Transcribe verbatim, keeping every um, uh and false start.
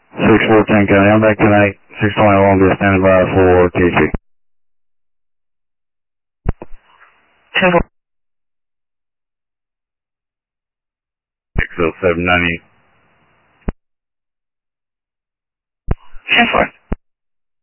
six four ten County, I'm back tonight. six twenty, I won't be standing by for T C. ten four. six oh seven ninety.